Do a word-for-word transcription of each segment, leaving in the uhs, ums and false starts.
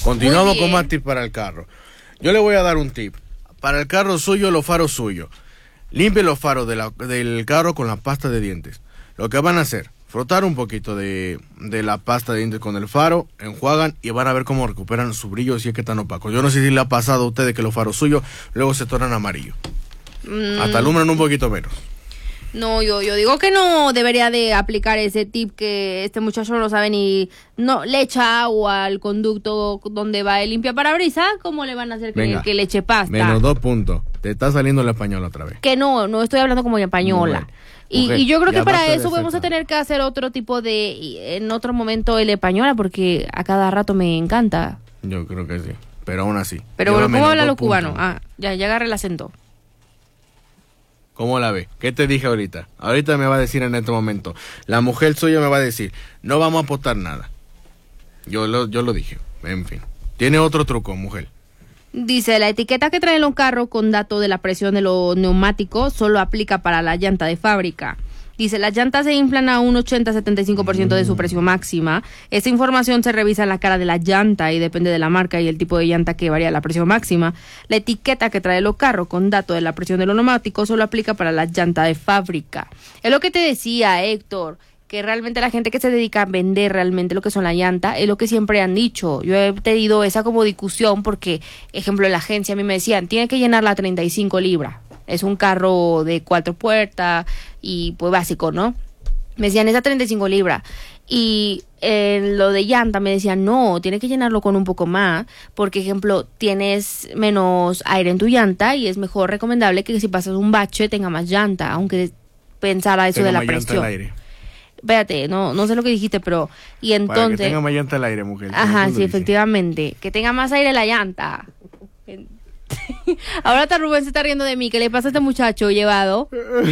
Continuamos con más tips para el carro. Yo le voy a dar un tip. Para el carro suyo, los faros suyos. Limpie los faros de la, del carro con la pasta de dientes. Lo que van a hacer, frotar un poquito de, de la pasta de dientes con el faro, enjuagan y van a ver cómo recuperan su brillo si es que están opacos. Yo no sé si le ha pasado a ustedes que los faros suyos luego se tornan amarillos. Mm. Hasta alumbran un poquito menos. No, yo, yo digo que no debería de aplicar ese tip que este muchacho no sabe ni... No, le echa agua al conducto donde va el limpiaparabrisas. ¿Cómo le van a hacer que, Venga, que le eche pasta? Menos dos puntos. Te está saliendo la española otra vez. Que no, no estoy hablando como española. No, y, okay. y yo creo que para eso vamos a tener que hacer otro tipo de... En otro momento el española, porque a cada rato me encanta. Yo creo que sí, pero aún así. Pero bueno, ¿cómo hablan los cubanos? Ah, ya, ya agarré el acento. ¿Cómo la ve? ¿Qué te dije ahorita? Ahorita me va a decir en este momento. La mujer suya me va a decir, no vamos a apostar nada. Yo lo, yo lo dije. En fin. Tiene otro truco, mujer. Dice, la etiqueta que traen los carros con datos de la presión de los neumáticos solo aplica para la llanta de fábrica. Dice, las llantas se inflan a un ochenta a setenta y cinco por ciento de su presión máxima. Esta información se revisa en la cara de la llanta y depende de la marca y el tipo de llanta que varía la presión máxima. La etiqueta que trae los carros con datos de la presión de los neumáticos solo aplica para la llanta de fábrica. Es lo que te decía, Héctor, que realmente la gente que se dedica a vender realmente lo que son las llantas es lo que siempre han dicho. Yo he tenido esa como discusión porque, ejemplo, en la agencia a mí me decían, tiene que llenarla a treinta y cinco libras. Es un carro de cuatro puertas y pues básico, ¿no? Me decían, esa treinta y cinco libras. Y en lo de llanta me decían, no, tienes que llenarlo con un poco más, porque, ejemplo, tienes menos aire en tu llanta y es mejor recomendable que si pasas un bache tenga más llanta, aunque pensara eso tenga de la más presión. Llanta al aire. Espérate, no, no sé lo que dijiste, pero... Y entonces... Para que tenga más llanta al aire, mujer. Ajá, sí, efectivamente. Que tenga más aire la llanta. Ahora está Rubén se está riendo de mí. ¿Qué le pasa a este muchacho llevado?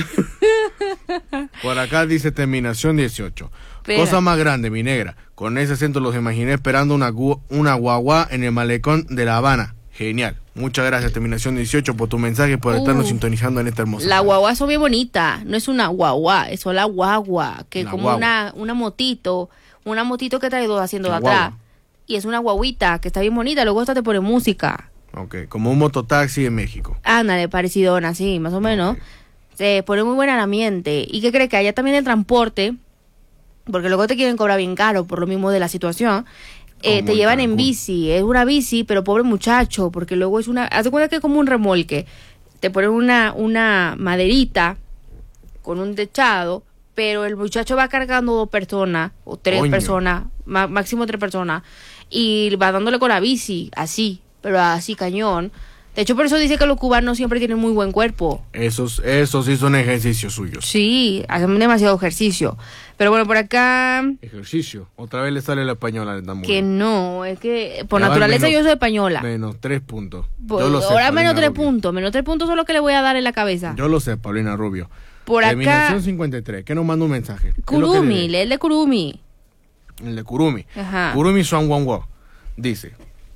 Por acá dice terminación dieciocho. Pero... Cosa más grande, mi negra. Con ese acento los imaginé esperando una, gu una guagua en el malecón de La Habana. Genial. Muchas gracias, terminación dieciocho, por tu mensaje, por uh, estarnos sintonizando en esta hermosa. La guagua son bien bonita. No es una guagua, es la guagua. Que es como guagua. una, una motito. Una motito que trae dos haciendo de atrás. Guagua. Y es una guaguita que está bien bonita. Luego hasta te pone música. Ok, como un mototaxi en México. Ándale, parecidona, así, más o menos. Okay. Se pone muy buen ambiente. ¿Y qué crees? Que allá también el transporte, porque luego te quieren cobrar bien caro por lo mismo de la situación, eh, te llevan en bici. Es una bici, pero pobre muchacho, porque luego es una... Haz de cuenta que es como un remolque. Te ponen una, una maderita con un techado, pero el muchacho va cargando dos personas, o tres Coño. personas, máximo tres personas, y va dándole con la bici, así. Pero así cañón. De hecho, por eso dice que los cubanos siempre tienen muy buen cuerpo. Esos, esos sí son ejercicios suyos. Sí, hacen demasiado ejercicio. Pero bueno, por acá... Ejercicio. Otra vez le sale la española. Que no, es que por ya naturaleza menos, yo soy española. Menos tres puntos. Por, yo lo sé, ahora Paulina menos tres Rubio. puntos. Menos tres puntos son los que le voy a dar en la cabeza. Yo lo sé, Paulina Rubio. Por Terminación acá... cincuenta y tres. ¿Qué nos manda un mensaje? Kurumi, lee el de Kurumi. El de Kurumi. Ajá. Kurumi Swan Wong Wo. Dice...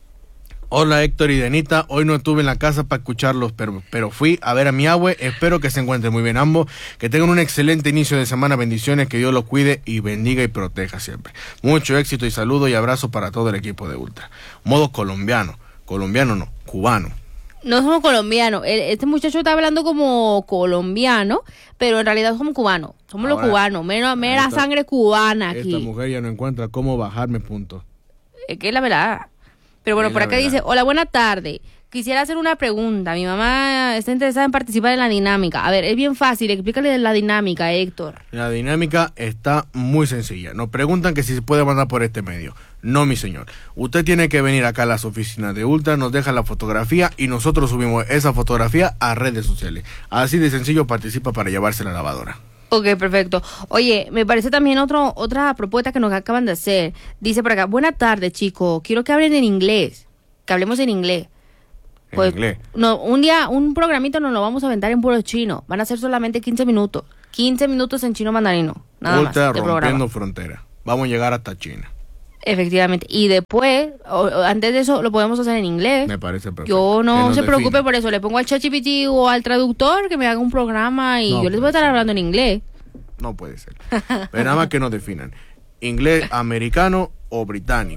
Hola Héctor y Denita, hoy no estuve en la casa para escucharlos, pero, pero fui a ver a mi abue, espero que se encuentren muy bien ambos, que tengan un excelente inicio de semana, bendiciones, que Dios los cuide y bendiga y proteja siempre. Mucho éxito y saludo y abrazo para todo el equipo de Ultra. Modo colombiano, colombiano no, cubano. No somos colombianos, este muchacho está hablando como colombiano, pero en realidad somos cubanos, somos Ahora, los cubanos, mera, mera esta, sangre cubana aquí. Esta mujer ya no encuentra cómo bajarme puntos. Es que es la verdad. Pero bueno, por acá dice, hola, buena tarde. Quisiera hacer una pregunta. Mi mamá está interesada en participar en la dinámica. A ver, es bien fácil. Explícale la dinámica, Héctor. La dinámica está muy sencilla. Nos preguntan que si se puede mandar por este medio. No, mi señor. Usted tiene que venir acá a las oficinas de Ultra, nos deja la fotografía y nosotros subimos esa fotografía a redes sociales. Así de sencillo participa para llevarse la lavadora. Ok, perfecto. Oye, me parece también otro, otra propuesta que nos acaban de hacer. Dice por acá, buena tarde, chicos. Quiero que hablen en inglés. Que hablemos en inglés. ¿En pues, inglés? No, un día, un programito nos lo vamos a aventar en puro chino. Van a ser solamente quince minutos. quince minutos en chino mandarino. Nada Ultra más. rompiendo programa. frontera. Vamos a llegar hasta China. Efectivamente. Y después, o, antes de eso, lo podemos hacer en inglés. Me parece perfecto. Yo no se define. preocupe por eso. Le pongo al ChatGPT o al traductor que me haga un programa y no, yo les voy a estar ser. hablando en inglés. No puede ser. Pero nada más que nos definan. Inglés americano o británico.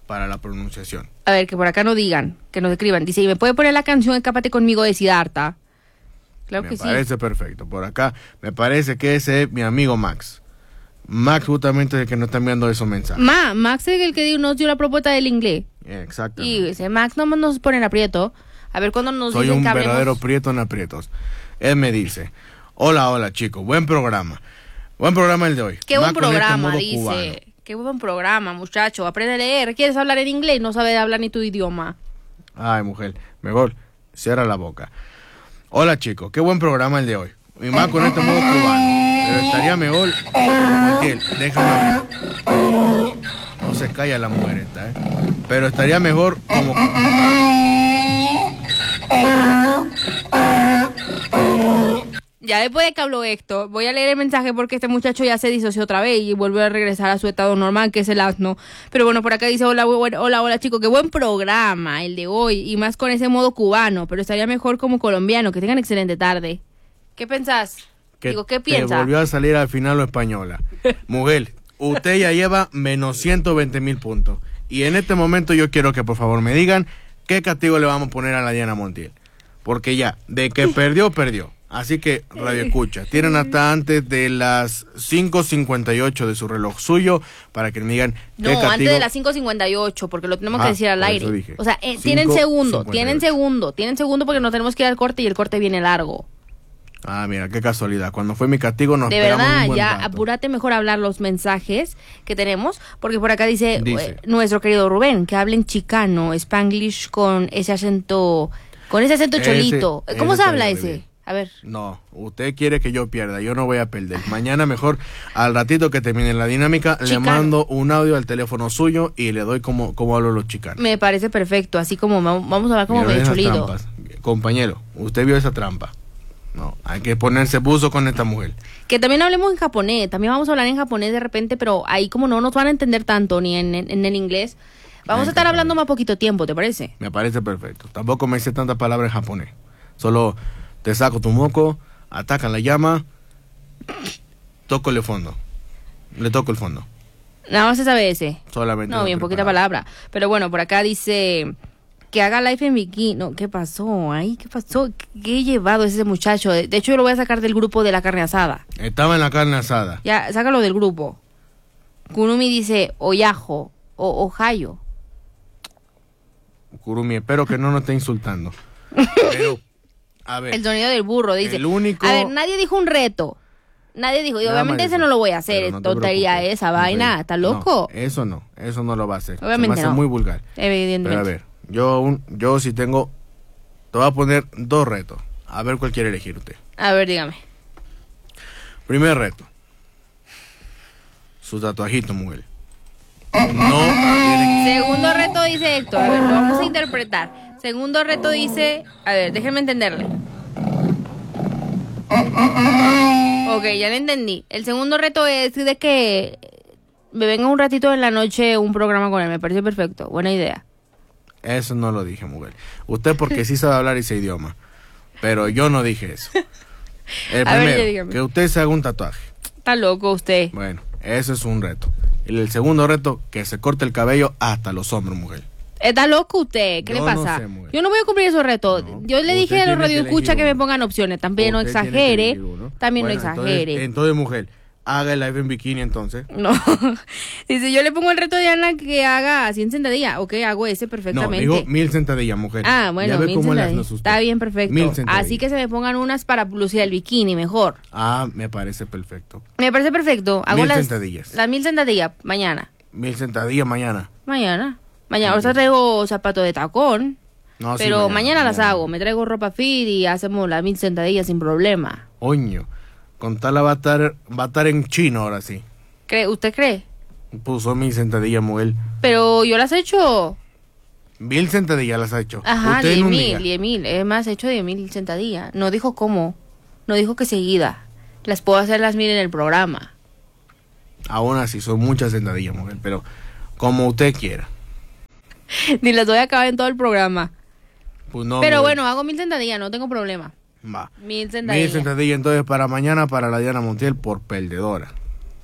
para la pronunciación. A ver, que por acá no digan, que nos escriban. Dice, ¿y me puede poner la canción Escápate conmigo de Siddhartha? Claro me que sí. Me parece perfecto. Por acá me parece que ese es mi amigo Max. Max justamente es el que nos está enviando esos mensajes. Ma, Max es el que nos dio la propuesta del inglés. Exactamente. Y ese Max no nos pone en aprieto. A ver cuándo nos Soy dicen un que hablemos. verdadero prieto en aprietos. Él me dice, hola, hola chicos, buen programa. Buen programa el de hoy. Qué buen Más con este programa, modo dice. cubano. Qué buen programa, muchacho. Aprende a leer. ¿Quieres hablar en inglés? No sabes hablar ni tu idioma. Ay, mujer, mejor cierra la boca. Hola chicos, qué buen programa el de hoy. Y más con este modo cubano. Pero estaría mejor... Montiel, déjame ver. No se calla la mujer esta, ¿eh? Pero estaría mejor como... Ya después de que habló esto, voy a leer el mensaje porque este muchacho ya se disoció otra vez y vuelve a regresar a su estado normal, que es el asno. Pero bueno, por acá dice, hola, hola, hola, hola chicos, qué buen programa el de hoy, y más con ese modo cubano, pero estaría mejor como colombiano. Que tengan excelente tarde. ¿Qué pensás? Que Digo, ¿qué te piensas? volvió a salir al final lo española. Mujer, usted ya lleva menos ciento veinte mil puntos. Y en este momento yo quiero que por favor me digan qué castigo le vamos a poner a la Diana Montiel. Porque ya, de que perdió, perdió. Así que, radio escucha, tienen hasta antes de las cinco cincuenta y ocho de su reloj suyo para que me digan qué No, castigo... antes de las cinco cincuenta y ocho, porque lo tenemos Ah, que decir al por aire. eso dije. O sea, eh, tienen cinco segundo, cincuenta y tienen ocho. segundo, tienen segundo porque nos tenemos que ir al corte y el corte viene largo. Ah, mira, qué casualidad. Cuando fue mi castigo nos De esperamos verdad, un buen ya rato. apúrate mejor a hablar los mensajes que tenemos, porque por acá dice, Dice. eh, nuestro querido Rubén, que hablen chicano, spanglish con ese acento, con ese acento Ese- cholito. ¿Cómo ese se habla estaría ese? bien. A ver. No, usted quiere que yo pierda, yo no voy a perder. Mañana mejor, al ratito que termine la dinámica, le Chicano. mando un audio al teléfono suyo y le doy como, como hablo los chicanos. Me parece perfecto, así como ma- vamos a hablar como Mira, medio esas cholido. trampas. Compañero, usted vio esa trampa. No, hay que ponerse buzo con esta mujer. Que también hablemos en japonés, también vamos a hablar en japonés de repente, pero ahí como no nos van a entender tanto ni en, en, en el inglés, vamos a estar hablando más poquito tiempo, ¿te parece? Me parece perfecto. Tampoco me hice tantas palabras en japonés. Solo te saco tu moco, atacan la llama, toco el fondo. Le toco el fondo. Nada más se sabe ese. Solamente. No, esas bien tres poquita palabras. palabra. Pero bueno, por acá dice que haga live en bikini. No, ¿qué pasó? Ay, ¿qué pasó? ¿Qué he llevado ese muchacho? De de hecho, yo lo voy a sacar del grupo de la carne asada. Estaba en la carne asada. Ya, sácalo del grupo. Kunumi dice Oyajo o Ohayo. Kurumi, espero que no nos esté insultando. Pero, a ver. El sonido del burro dice. El único- A ver, nadie dijo un reto. Nadie dijo, y Nada obviamente más ese eso. no lo voy a hacer, Pero es no te tontería preocupes. esa No te- vaina, ¿está loco? No, eso no, eso no lo va a hacer. Obviamente Se me hace no. muy vulgar. Evidentemente. Pero a ver, yo, un, yo sí tengo, te voy a poner dos retos. A ver cuál quiere elegir usted. A ver, dígame. Primer reto. Su tatuajito, mujer. No tiene Segundo reto dice Héctor, a ver, lo vamos a interpretar. Segundo reto dice, a ver, déjenme entenderle. Ok, ya lo entendí. El segundo reto es de que me venga un ratito en la noche un programa con él, me parece perfecto, buena idea. Eso no lo dije, mujer. Usted porque sí sabe hablar ese idioma. Pero yo no dije eso. El A ver, primero, ya dígame. que usted se haga un tatuaje. Está loco usted. Bueno, ese es un reto. Y el segundo reto, que se corte el cabello hasta los hombros, mujer. Está loco usted, ¿qué Yo le no pasa? sé, mujer. Yo no voy a cumplir esos retos. No, Yo le usted dije a los tiene que radioescuchas elegir que me uno. pongan opciones. También no Usted tiene que exagere. elegir uno. También Bueno, no exagere. Entonces, entonces, mujer, haga el live en bikini entonces. No. Dice, yo le pongo el reto de Ana que haga cien sentadillas. Ok, hago ese No, perfectamente. digo mil sentadillas, mujer. Ah, bueno, Ya ve mil cómo le sentadillas. hace usted. Está bien, perfecto. Mil sentadillas. Así que se me pongan unas para lucir el bikini mejor. Ah, me parece perfecto. Me parece perfecto. Hago Mil las, sentadillas. Las mil sentadillas mañana. Mil sentadillas mañana. Mañana. Mañana. Ahorita traigo zapatos de tacón. No, sí, pero mañana, las hago. Me traigo ropa fit y hacemos las mil sentadillas sin problema. Oño, con tal va a estar, va a estar en chino ahora sí. ¿Cree, ¿Usted cree? Puso mil sentadillas, mujer. Pero yo las he hecho. Mil sentadillas las ha hecho. Ajá, Usted diez en un mil, día. diez mil. Es más, he hecho diez mil sentadillas. No dijo cómo. No dijo que seguida. Las puedo hacer las mil en el programa. Aún así, son muchas sentadillas, mujer, pero como usted quiera. Ni las doy a acabar en todo el programa. Pues no, Pero mujer. bueno, hago mil sentadillas, no tengo problema. Va. Mil sentadillas. Mil sentadillas entonces para mañana para la Diana Montiel por perdedora.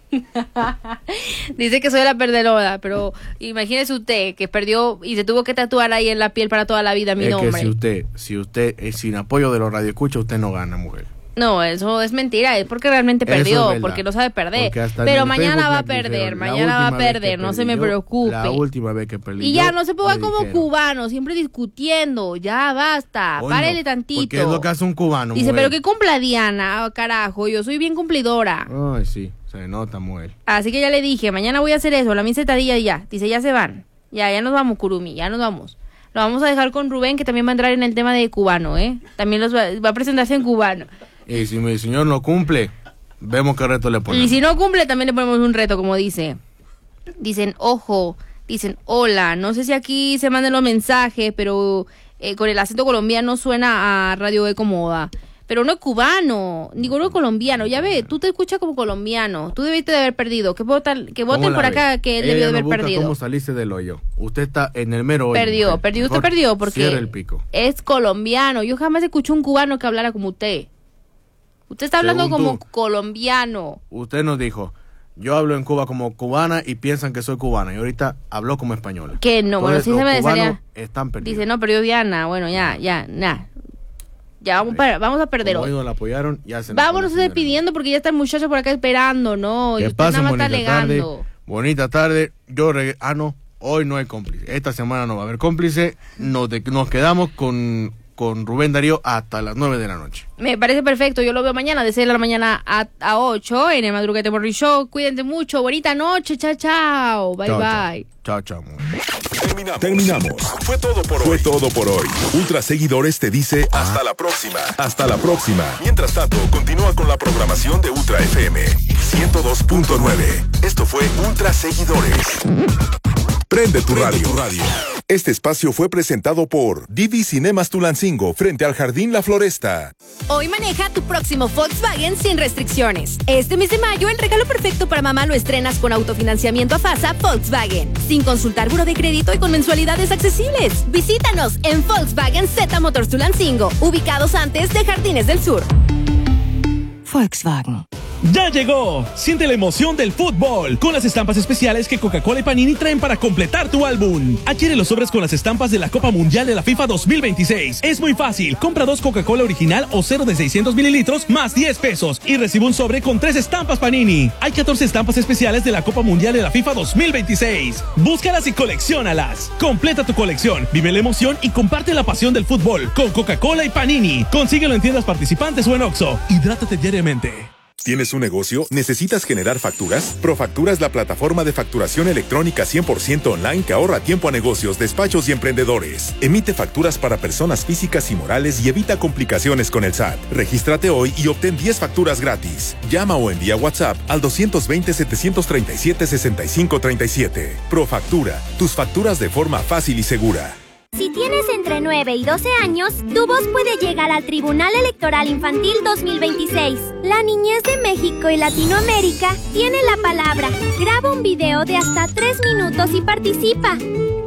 Dice que soy la perdedora, pero imagínese usted que perdió y se tuvo que tatuar ahí en la piel para toda la vida mi es nombre. Que si usted, si usted es sin apoyo de los radioescuchas, usted no gana, mujer. No, eso es mentira, es porque realmente perdió, es porque no sabe perder. Pero mañana va a perder, mañana va a perder, no se me preocupe. La última vez que perdí. Y ya no se ponga como cubano, siempre discutiendo, ya basta, Oye, párele tantito. Porque es lo que hace un cubano, Dice, mujer. pero que cumpla Diana, oh, carajo, yo soy bien cumplidora. Ay, sí, se nota, mujer. Así que ya le dije, mañana voy a hacer eso, la miseta y ya. Dice, ya se van, ya, ya nos vamos, Kurumi, ya nos vamos. Lo vamos a dejar con Rubén, que también va a entrar en el tema de cubano, ¿eh? También los va, va a presentarse en cubano. Y si mi señor no cumple, vemos qué reto le ponemos. Y si no cumple, también le ponemos un reto, como dice. Dicen, ojo, dicen, hola, no sé si aquí se manden los mensajes, pero eh, con el acento colombiano suena a Radio Eco Moda. Pero no es cubano, digo, no es colombiano. Ya ve, tú te escuchas como colombiano. Tú debiste de haber perdido. Que votan, que voten por acá ve? que él Ella debió de no haber busca perdido. ¿Cómo salirse del hoyo? Usted está en el mero hoyo. Perdió, mujer. perdió, usted Mejor perdió porque cierre el pico. Es colombiano. Yo jamás escuché un cubano que hablara como usted. Usted está hablando Según como tú, colombiano. Usted nos dijo, yo hablo en Cuba como cubana y piensan que soy cubana. Y ahorita habló como española. Que no, Entonces, bueno, sí se me desearía. Están perdidos. Dice, no, perdió Diana. Bueno, ya, ya, ya. Ya vamos, para, vamos a perder hoy. Hoy no la apoyaron, ya se Vámonos despidiendo porque ya está el muchacho por acá esperando, ¿no? Y usted nada más está alegando. Tarde, bonita tarde. Yo regreso. Ah, no, hoy no hay cómplice. Esta semana no va a haber cómplice. Nos, de, nos quedamos con... con Rubén Darío hasta las nueve de la noche. Me parece perfecto, yo lo veo mañana de seis de la mañana a, a ocho en el Madruguete Morning Show. Cuídense mucho, bonita noche, chao, chao, bye, chao, bye. Chao, chao. chao. Terminamos. Terminamos. Fue todo por Fue hoy. Fue todo por hoy. Ultra Seguidores te dice hasta la próxima. Hasta la próxima. Mientras tanto, continúa con la programación de Ultra F M ciento dos punto nueve. Esto fue Ultra Seguidores. Prende tu radio. Prende tu radio. Este espacio fue presentado por Divi Cinemas Tulancingo, frente al Jardín La Floresta. Hoy maneja tu próximo Volkswagen sin restricciones. Este mes de mayo, el regalo perfecto para mamá lo estrenas con autofinanciamiento a FASA Volkswagen. Sin consultar buró de crédito y con mensualidades accesibles. Visítanos en Volkswagen Z Motors Tulancingo, ubicados antes de Jardines del Sur. Volkswagen. ¡Ya llegó! Siente la emoción del fútbol con las estampas especiales que Coca-Cola y Panini traen para completar tu álbum. Adquiere los sobres con las estampas de la Copa Mundial de la FIFA dos mil veintiséis. Es muy fácil. Compra dos Coca-Cola original o cero de seiscientos mililitros más diez pesos y recibe un sobre con tres estampas Panini. Hay catorce estampas especiales de la Copa Mundial de la FIFA dos mil veintiséis. Búscalas y colecciónalas. Completa tu colección, vive la emoción y comparte la pasión del fútbol con Coca-Cola y Panini. Consíguelo en tiendas participantes o en Oxxo. Hidrátate diariamente. ¿Tienes un negocio? ¿Necesitas generar facturas? Profactura es la plataforma de facturación electrónica cien por ciento online que ahorra tiempo a negocios, despachos y emprendedores. Emite facturas para personas físicas y morales y evita complicaciones con el S A T. Regístrate hoy y obtén diez facturas gratis. Llama o envía WhatsApp al dos dos cero, siete tres siete, seis cinco tres siete. Profactura, tus facturas de forma fácil y segura. Si tienes entre nueve y doce años, tu voz puede llegar al Tribunal Electoral Infantil dos mil veintiséis. La niñez de México y Latinoamérica tiene la palabra. Graba un video de hasta tres minutos y participa.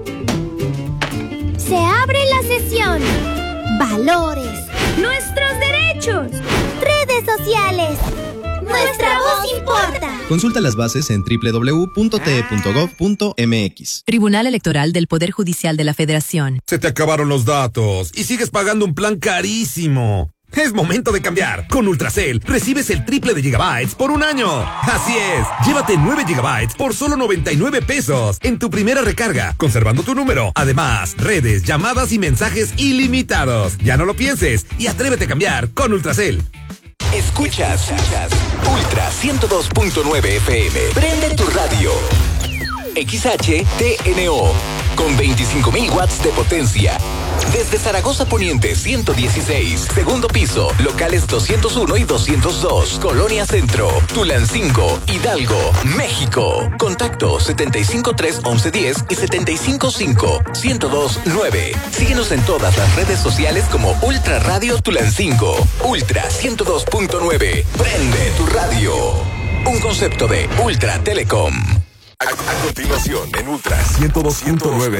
Se abre la sesión. Valores. Nuestros derechos. Redes sociales. Nuestra voz importa. Consulta las bases en doble u doble u doble u punto t e punto gov punto m x. Tribunal Electoral del Poder Judicial de la Federación. Se te acabaron los datos y sigues pagando un plan carísimo. Es momento de cambiar. Con Ultracel recibes el triple de gigabytes por un año. Así es. Llévate nueve gigabytes por solo noventa y nueve pesos en tu primera recarga, conservando tu número. Además, redes, llamadas y mensajes ilimitados. Ya no lo pienses y atrévete a cambiar con Ultracel. Escuchas, escuchas Ultra ciento dos punto nueve F M. Prende tu radio. X H T N O con veinticinco mil watts de potencia. Desde Zaragoza Poniente ciento dieciséis, segundo piso, locales doscientos uno y doscientos dos, Colonia Centro, Tulancingo, Hidalgo, México. Contacto setenta y cinco tres once diez y setenta y cinco cinco ciento dos nueve. Síguenos en todas las redes sociales como Ultra Radio Tulancingo. Ultra ciento dos punto nueve. Prende tu radio. Un concepto de Ultra Telecom. A, a continuación, en Ultra ciento dos punto nueve.